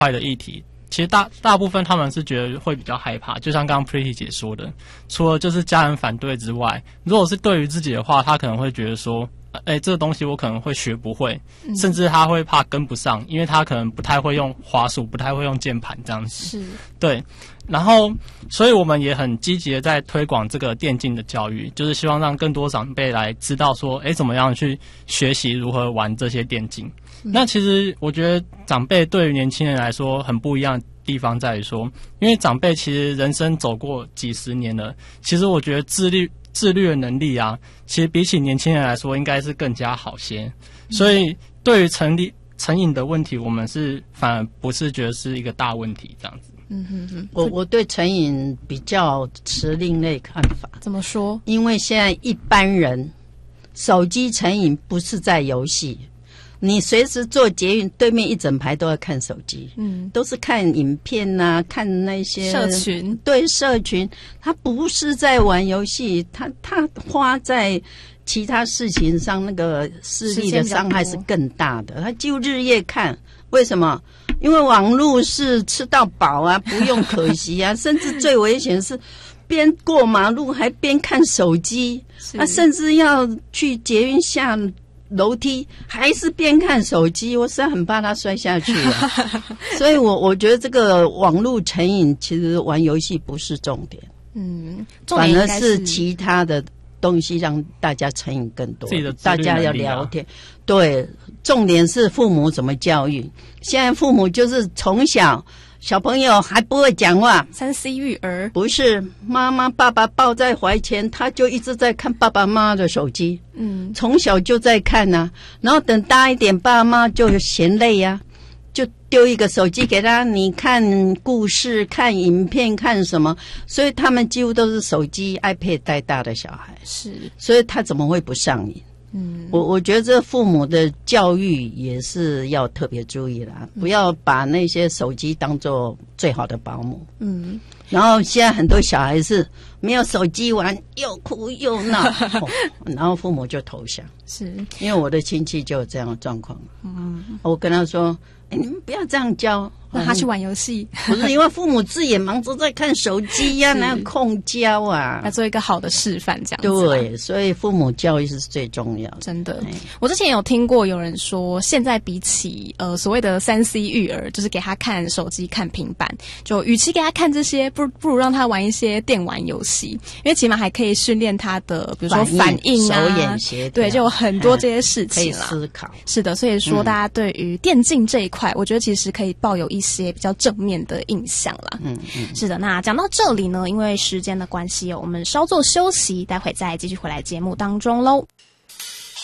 坏的议题，其实大部分他们是觉得会比较害怕，就像刚刚 Pretty 姐说的，除了就是家人反对之外，如果是对于自己的话，他可能会觉得说，这个东西我可能会学不会，甚至他会怕跟不上，因为他可能不太会用滑鼠，不太会用键盘这样子。是，对。然后，所以我们也很积极的在推广这个电竞的教育，就是希望让更多长辈来知道说，怎么样去学习如何玩这些电竞。那其实我觉得长辈对于年轻人来说很不一样的地方在于说，因为长辈其实人生走过几十年了，其实我觉得自律的能力啊，其实比起年轻人来说应该是更加好些。所以对于成瘾的问题，我们是反而不是觉得是一个大问题这样子。 我对成瘾比较持另类看法。 怎么说？ 因为现在一般人手机成瘾不是在游戏，你随时坐捷运，对面一整排都要看手机，都是看影片啊，看那些社群。 对，社群，他不是在玩游戏，他花在其他事情上，那个视力的伤害是更大的。他就日夜看，为什么？因为网络是吃到饱啊，不用可惜啊，甚至最危险是边过马路还边看手机，甚至要去捷运下楼梯还是边看手机，我实在很怕他摔下去啊。所以我觉得这个网络成瘾，其实玩游戏不是重点， 重点反而是其他的东西让大家成瘾更多，大家要聊天。对，重点是父母怎么教育。现在父母就是从小朋友还不会讲话 ，3C 育儿， 不是妈妈爸爸抱在怀前，他就一直在看爸爸妈妈的手机，从小就在看啊，然后等大一点，爸妈就嫌累啊，就丢一个手机给他，你看故事、看影片、看什么，所以他们几乎都是手机 iPad 带大的小孩，是，所以他怎么会不上瘾？我觉得这父母的教育也是要特别注意啦，不要把那些手机当作最好的保姆。然后现在很多小孩是没有手机玩，又哭又闹，然后父母就投降。是，因为我的亲戚就有这样的状况。我跟他说：“你们不要这样教。” 让他去玩游戏， 不是因为父母自己也忙着在看手机呀，哪有空教啊？ 要做一个好的示范，这样子。 对，所以父母教育是最重要的。 真的，我之前有听过有人说，现在比起所谓的3C 育儿，就是给他看手机、看平板，就与其给他看这些，不如让他玩一些电玩游戏，因为起码还可以训练他的，比如说反应啊、 手眼协调， 对，就有很多这些事情啦。 可以思考。 是的，所以说大家对于电竞这一块，我觉得其实可以抱有一些比较正面的印象啦。是的。那讲到这里呢，因为时间的关系我们稍作休息，待会再继续回来节目当中喽。